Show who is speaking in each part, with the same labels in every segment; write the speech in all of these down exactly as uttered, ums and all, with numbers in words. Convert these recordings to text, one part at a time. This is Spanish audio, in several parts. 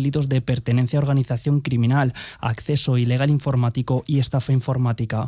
Speaker 1: delitos de pertenencia a organización criminal, acceso ilegal informático y estafa informática.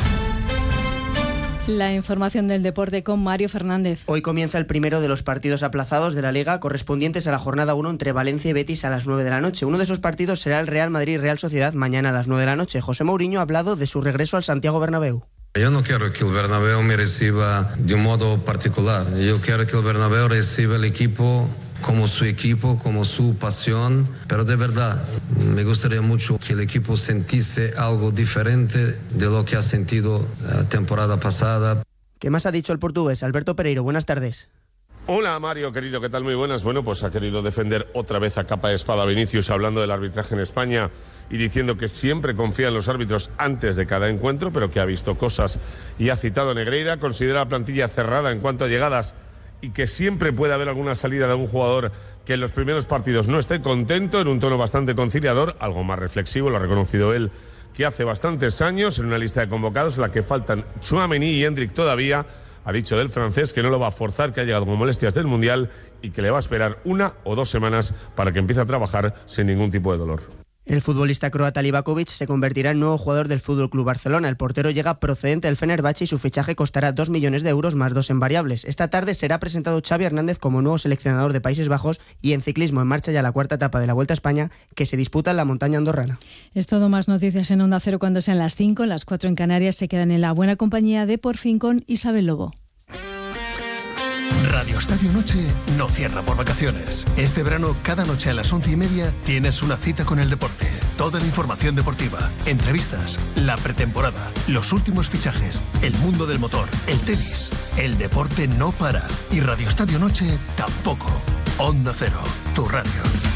Speaker 2: La información del deporte con Mario Fernández.
Speaker 3: Hoy comienza el primero de los partidos aplazados de la Liga correspondientes a la jornada uno entre Valencia y Betis a las nueve de la noche. Uno de esos partidos será el Real Madrid-Real Sociedad mañana a las nueve de la noche. José Mourinho ha hablado de su regreso al Santiago Bernabéu.
Speaker 4: Yo no quiero que el Bernabéu me reciba de un modo particular. Yo quiero que el Bernabéu reciba el equipo como su equipo, como su pasión, pero de verdad me gustaría mucho que el equipo sintiese algo diferente de lo que ha sentido la temporada pasada.
Speaker 3: ¿Qué más ha dicho el portugués? Alberto Pereiro, buenas tardes.
Speaker 5: Hola Mario, querido, ¿qué tal? Muy buenas. Bueno, pues ha querido defender otra vez a capa de espada a Vinicius hablando del arbitraje en España y diciendo que siempre confía en los árbitros antes de cada encuentro, pero que ha visto cosas y ha citado a Negreira, considera la plantilla cerrada en cuanto a llegadas y que siempre puede haber alguna salida de un jugador que en los primeros partidos no esté contento, en un tono bastante conciliador, algo más reflexivo, lo ha reconocido él, que hace bastantes años en una lista de convocados en la que faltan Tchouaméni y Endrick todavía. Ha dicho del francés que no lo va a forzar, que ha llegado con molestias del Mundial y que le va a esperar una o dos semanas para que empiece a trabajar sin ningún tipo de dolor.
Speaker 3: El futbolista croata Livakovic se convertirá en nuevo jugador del F C Barcelona. El portero llega procedente del Fenerbahce y su fichaje costará dos millones de euros más dos en variables. Esta tarde será presentado Xavi Hernández como nuevo seleccionador de Países Bajos y en ciclismo en marcha ya la cuarta etapa de la Vuelta a España que se disputa en la montaña andorrana.
Speaker 2: Es todo, más noticias en Onda Cero cuando sean las cinco, las cuatro en Canarias. Se quedan en la buena compañía de Por Fin con Isabel Lobo.
Speaker 6: Radio Estadio Noche no cierra por vacaciones. Este verano, cada noche a las once y media, tienes una cita con el deporte. Toda la información deportiva, entrevistas, la pretemporada, los últimos fichajes, el mundo del motor, el tenis. El deporte no para. Y Radio Estadio Noche tampoco. Onda Cero, tu radio.